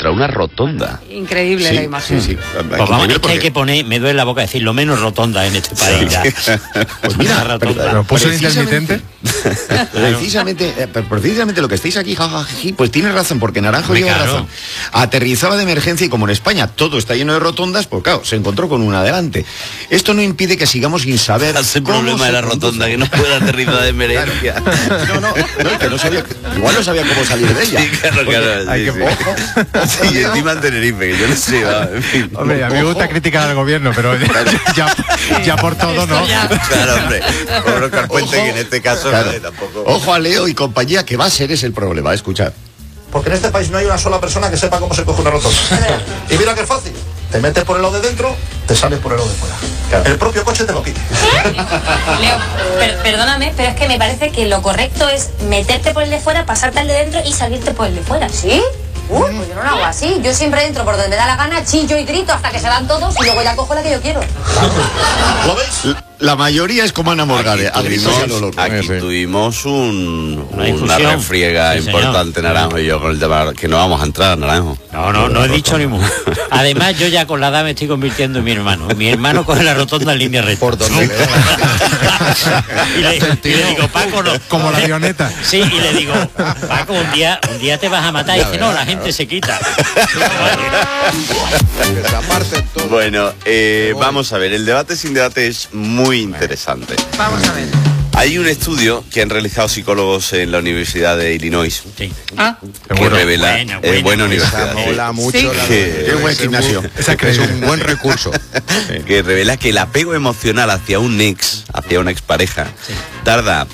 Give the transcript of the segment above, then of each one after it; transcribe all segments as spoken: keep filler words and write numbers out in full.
contra una rotonda. Increíble sí, la imagen. Sí, sí. Pues vamos, es que hay que poner, me duele la boca decir lo menos rotonda en este país. Ya. Pues mira, rotonda. ¿Pero puso el intermitente? Precisamente, eh, precisamente lo que estáis aquí, jajají, pues tienes razón, porque Naranjo Muy lleva claro. razón. Aterrizaba de emergencia y como en España todo está lleno de rotondas, pues claro, se encontró con una delante. Esto no impide que sigamos sin saber. Hace problema de la rotonda, que no pueda aterrizar de emergencia. No, no, no, que no sabía, igual no sabía cómo salir de ella. Sí, claro, claro. Hay Sí, que, sí. ojo, Sí, y encima en Tenerife, que yo no sé, va, en fin. Hombre, a mí me gusta criticar al gobierno, pero ya, ya, ya por todo, ¿no? Claro, hombre. Por los carpuentes, que en este caso claro. eh, tampoco. Ojo a Leo y compañía, que va a ser ese el problema, escuchad. Porque en este país no hay una sola persona que sepa cómo se coge una rotonda. Y mira que es fácil. Te metes por el lado de dentro, te sales por el lado de fuera. Claro. El propio coche te lo pide. Leo, per perdóname, pero es que me parece que lo correcto es meterte por el de fuera, pasarte al de dentro y salirte por el de fuera. ¿Sí? Uy, pues yo no lo hago así. Yo siempre entro por donde me da la gana, chillo y grito hasta que se van todos y luego ya cojo la que yo quiero. ¿Lo veis? La mayoría es como Ana Morgade, a gritos y a lo loco. Aquí Sí, sí. tuvimos un, Una una difusión. refriega Sí, señor. importante, Naranjo y yo, con el tema que no vamos a entrar, Naranjo. No, no, no he dicho ni mu. Además, yo ya con la edad me estoy convirtiendo en mi hermano. Mi hermano coge la rotonda en línea recta. Por donde y, le, y le digo, Paco, no. Como la avioneta. Sí, y le digo, Paco, un día, un día te vas a matar. Y dice, no, la gente se quita. Bueno, eh, vamos a ver, el debate sin debate es muy interesante. Vamos a ver. Hay un estudio que han realizado psicólogos en la Universidad de Illinois Sí. Ah, que bueno, revela, buena, eh, buena, buena buena. universidad, sí, Mola mucho Sí. la Que- Qué buen gimnasio. Esa que es un buen recurso. que revela que el apego emocional hacia un ex, hacia una expareja, tarda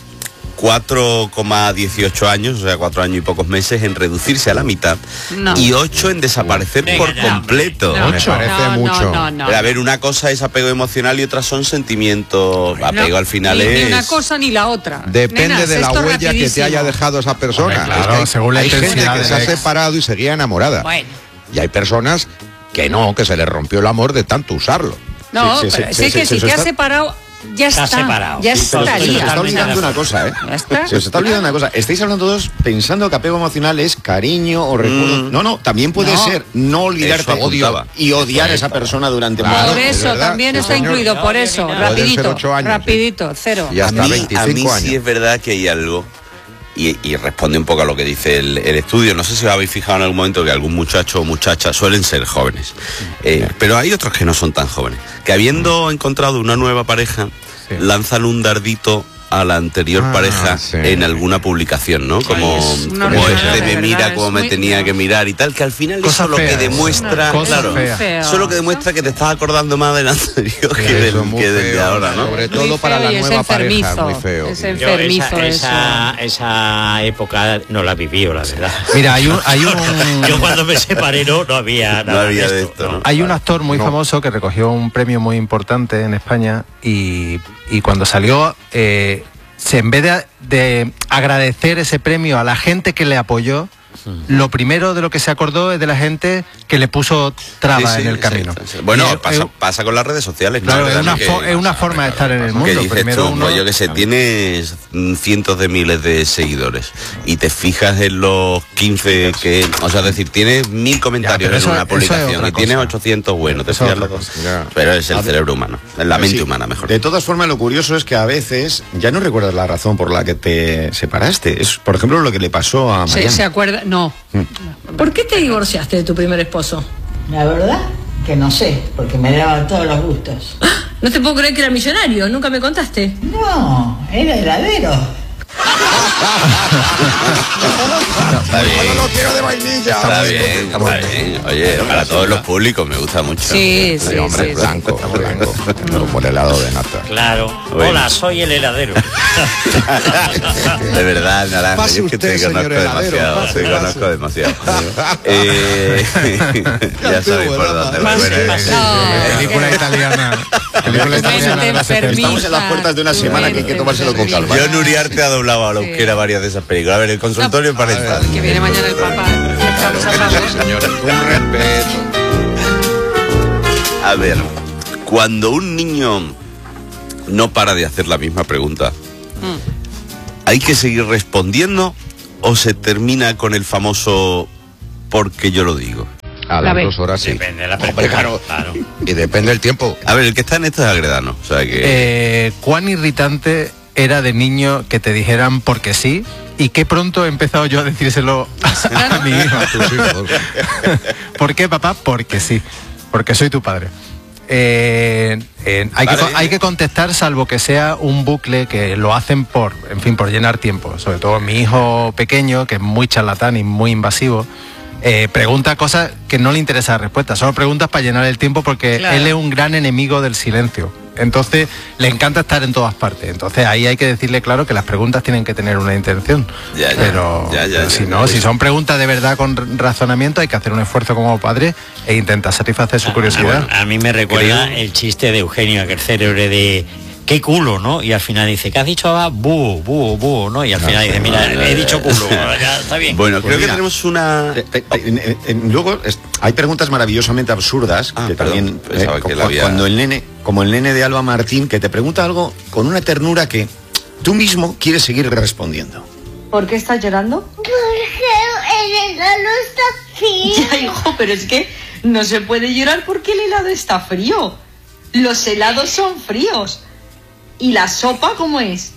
cuatro coma dieciocho años, o sea, cuatro años y pocos meses en reducirse a la mitad No. y ocho en desaparecer Venga por ya, completo. no, Me parece no, mucho. No, no, no. Pero, a ver, una cosa es apego emocional y otra son sentimientos. Apego No, al final ni, es. ni una cosa ni la otra. Depende Nenas, de la esto huella que te rapidísimo. haya dejado esa persona. Hombre, claro, Es que hay, según la hay gente intensidad que del se ha ex. separado y seguía enamorada. Bueno. Y hay personas que no, que se les rompió el amor de tanto usarlo. No, Sí, sí, pero sí, sí, sí, que sí, si se te has está- separado, ya Está está. separado. Ya Sí, pero Se os estaría. está Totalmente olvidando de una acuerdo. cosa, ¿eh? Ya está. Se os está olvidando una cosa. Estáis hablando todos pensando que apego emocional es cariño o recuerdo. Mm. No, no, también puede No. ser no olvidarte Eso apuntaba. y odiar a esa persona durante Claro, mucho Por es eso, verdad, también sí, está señor. incluido, por No, eso, ni nada. Pueden ser rapidito, ocho años, rapidito, cero. Y hasta a mí, veinticinco a mí años. sí es verdad que hay algo, y, y responde un poco a lo que dice el, el estudio. No sé si os habéis fijado en algún momento que algún muchacho o muchacha suelen ser jóvenes, eh, pero hay otros que no son tan jóvenes, que habiendo encontrado una nueva pareja, Sí. lanzan un dardito a la anterior Ah, pareja sí. en alguna publicación, ¿no? Como, es una como horrible, este de me mira verdad, como es me muy- tenía que mirar y tal, que al final Cosa eso lo fea, que es demuestra, cosa claro, fea. Feo. eso lo que demuestra que te estás acordando más del anterior que Eso del, es muy que del de feo, ahora, ¿no? Sobre Muy todo para feo la y es nueva pareja, enfermizo, muy feo. es Yo enfermizo esa, eso. esa, esa época no la viví, la verdad. Mira, hay un, hay un, Yo cuando me separé no, no había No nada había de de esto. esto, ¿no? ¿no? hay un actor muy No. famoso que recogió un premio muy importante en España y, y cuando salió, eh, se, en vez de, de agradecer ese premio a la gente que le apoyó, lo primero de lo que se acordó es de la gente que le puso trabas Sí, sí, en el sí, camino. sí, sí. Bueno, Y es- pasa, es- pasa con las redes sociales, ¿no? claro, es ¿Verdad? una, Que- fo- es una forma de estar en el que mundo. dices Primero tú, uno, pues yo que sé, tienes mm, cientos de miles de seguidores y te fijas en los quince que, o sea, es decir, tienes mil comentarios pero eso- en una eso es publicación otra y tienes cosa. ochocientos buenos, te Eso es fijas otra los dos. Ya. Pero es el cerebro humano, es la mente Sí. humana, mejor. De todas formas, lo curioso es que a veces ya no recuerdas la razón por la que te separaste. Es, por ejemplo, lo que le pasó a Se, Mariana. se acuerda, no. ¿Por qué te divorciaste de tu primer esposo? La verdad que no sé, porque me daba todos los gustos. No te puedo creer que era millonario, nunca me contaste. No, era heladero. Está bien, Yo no quiero de vainilla. está bien, está bien. Oye, para todos los públicos me gusta mucho. Sí, sí, Sí, hombre, sí, sí. blanco, blanco. Como el helado de nata. Claro. Bueno. Hola, soy el heladero. De verdad, Naranjo, Pase yo es que usted, te señor conozco heladero, demasiado, pase, te pase. conozco demasiado. Eh, ya sabéis por dónde va. Pase, Bueno, pase. No. película italiana. Película italiana de los setenta. Estamos en las puertas de una semana que hay que tomárselo con calma. Yo, Nuriarte, ha doblado a la Sí. euskera varias de esas películas. A ver, el consultorio parental. Que viene mañana el papá. Estamos a favor. Señora, un respeto. A ver, cuando un niño no para de hacer la misma pregunta, ¿hay que seguir respondiendo o se termina con el famoso porque yo lo digo? A La las B. dos horas sí. Depende de la Hombre, persona, claro. claro. Y depende del tiempo. A ver, el que está en esto es Agredano. O sea que. Eh, ¿Cuán irritante era de niño que te dijeran porque sí? Y qué pronto he empezado yo a decírselo a, a mi hijo. A tus hijos. ¿Por qué, papá? Porque sí. Porque soy tu padre. Eh, eh, hay, Vale. que, hay que contestar salvo que sea un bucle que lo hacen por, en fin, por llenar tiempo. Sobre todo mi hijo pequeño, que es muy charlatán y muy invasivo, eh, pregunta cosas que no le interesa la respuesta. Solo preguntas para llenar el tiempo porque Claro. él es un gran enemigo del silencio. Entonces le encanta estar en todas partes. Entonces ahí hay que decirle claro que las preguntas tienen que tener una intención. Ya, ya, pero ya, ya, pero si ya, no, ya. si son preguntas de verdad con razonamiento, hay que hacer un esfuerzo como padre e intentar satisfacer su curiosidad. A, a mí me recuerda Creo- el chiste de Eugenio, aquel célebre de qué culo, ¿no? Y al final dice, ¿qué has dicho ahora? Bu, bu, bu, ¿no? Y al final dice, mira, he dicho culo, ya está bien. Bueno, Pues creo que mira, tenemos una. Eh, eh, eh, eh, Luego es- hay preguntas maravillosamente absurdas Ah, que perdón, también pensaba eh, que cu- la había- cuando el nene, como el nene de Alba Martín, que te pregunta algo con una ternura que tú mismo quieres seguir respondiendo. ¿Por qué estás llorando? Porque el helado está frío. Ya, hijo, pero es que no se puede llorar porque el helado está frío. Los helados son fríos. ¿Y la sopa cómo es?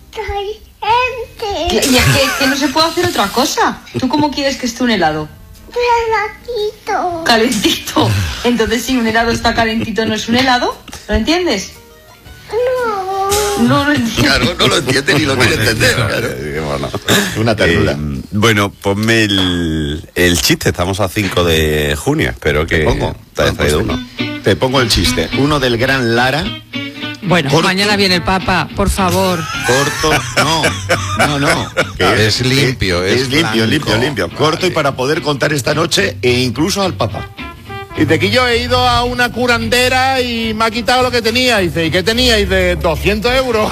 Caliente. Y es que, que no se puede hacer otra cosa. ¿Tú cómo quieres que esté un helado? Relatito. Calentito. Entonces, si un helado está calentito, ¿no es un helado? ¿Lo entiendes? No. No lo entiendo. Claro, no lo entiende ni lo quiere entender. Claro. Bueno, Una ternura. Eh, bueno, ponme el, el chiste. Estamos a cinco de junio. Espero que Te pongo, te hayas traído pues, uno. te pongo el chiste. Uno del gran Lara, Bueno, Corto. mañana viene el Papa, por favor. corto. No, no, no. que Es limpio, Es, es limpio, blanco. limpio, limpio. Corto y para poder contar esta noche e incluso al Papa. Dice que yo he ido a una curandera y me ha quitado lo que tenía. Dice, ¿y qué tenía? Dice, doscientos euros.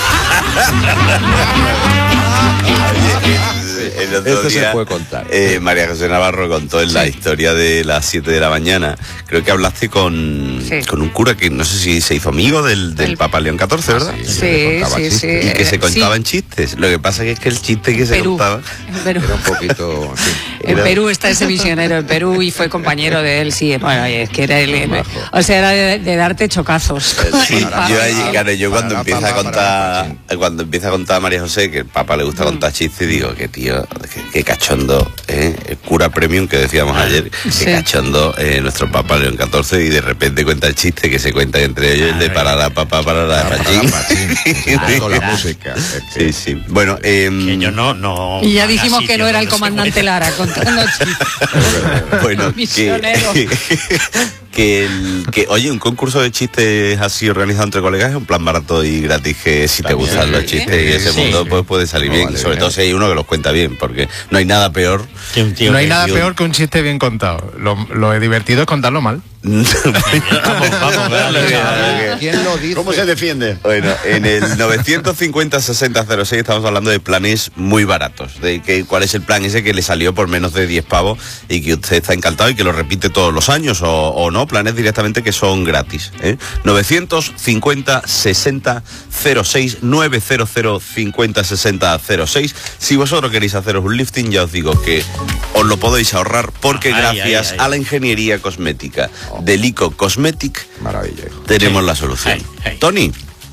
El otro Esto se día, puede contar. eh, María José Navarro contó en la historia de las siete de la mañana. Creo que hablaste con, Sí. con un cura que no sé si se hizo amigo del, del El- Papa León catorce, ¿verdad? sí, Sí, le contaba sí, chistes. sí. Y que se Eh, contaban sí. chistes. Lo que pasa que es que el chiste que se Perú. contaba. En Perú. Era un poquito... en fin. En Era- Perú está ese misionero en Perú y fue compañero de él, sí. Bueno, es que era el, Majo. o sea, era de, de darte chocazos. Sí, El Papa. yo, allí, claro, yo cuando Para la empieza a papa, para contar la cuando empieza a contar a María José que el Papa le Mm. gusta contar chistes, digo que tío, que, que cachondo, ¿eh? El cura premium que decíamos ayer, que Sí. cachondo eh, nuestro Papa León catorce, y de repente cuenta el chiste que se cuenta entre ellos, el de para la papa, para la Para la pachín. pachín, con la música. Es que- Sí, sí. Bueno, em, Que yo no, no. Y ya haga dijimos que sitio no era el donde se comandante cuenta. Lara contando chistes. bueno, que, Misionero. que, el- que, oye, un concurso de chistes así organizado entre colegas es un plan barato y gratis que si te También, gustan los sí, chistes y ese sí, mundo sí. pues puede salir No, bien, vale sobre bien. todo si hay uno que los cuenta bien, porque no hay nada peor. Que un tío No hay que- nada yo- peor que un chiste bien contado. Lo, lo divertido es contarlo mal. Vamos, vamos, dale, dale. ¿Quién lo dice? ¿Cómo se defiende? Bueno, en el novecientos cincuenta sesenta cero seis estamos hablando de planes muy baratos, de que cuál es el plan ese que le salió por menos de diez pavos y que usted está encantado y que lo repite todos los años o, o no, planes directamente que son gratis. ¿eh? novecientos cincuenta sesenta cero seis novecientos cincuenta sesenta cero seis. Si vosotros queréis haceros un lifting, ya os digo que os lo podéis ahorrar porque Ay, gracias ay, ay. a la ingeniería cosmética de Lico Cosmetic Maravilla, hijo. tenemos Sí. la solución. Ay, ay. Tony.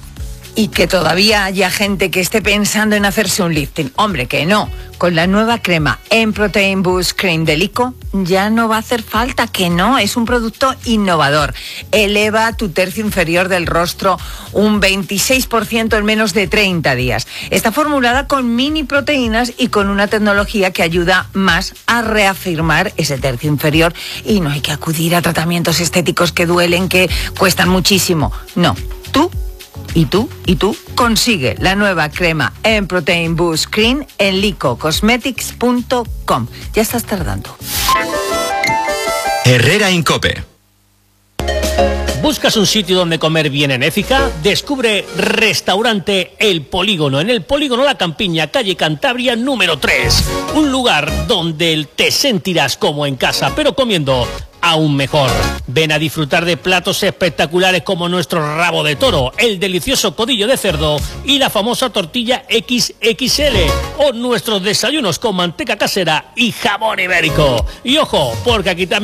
Y que todavía haya gente que esté pensando en hacerse un lifting. Hombre, que no. Con la nueva crema en Protein Boost Cream de Lico ya no va a hacer falta, que no. Es un producto innovador. Eleva tu tercio inferior del rostro un veintiséis por ciento en menos de treinta días. Está formulada con mini proteínas y con una tecnología que ayuda más a reafirmar ese tercio inferior. Y no hay que acudir a tratamientos estéticos que duelen, que cuestan muchísimo. No. Tú Y tú, y tú, consigue la nueva crema en Protein Boost Cream en lico cosmetics punto com. Ya estás tardando. Herrera Incope. ¿Buscas un sitio donde comer bien en Écija? Descubre Restaurante El Polígono, en el Polígono La Campiña, calle Cantabria número tres. Un lugar donde te sentirás como en casa, pero comiendo aún mejor. Ven a disfrutar de platos espectaculares como nuestro rabo de toro, el delicioso codillo de cerdo y la famosa tortilla equis equis ele, o nuestros desayunos con manteca casera y jamón ibérico. Y ojo, porque aquí también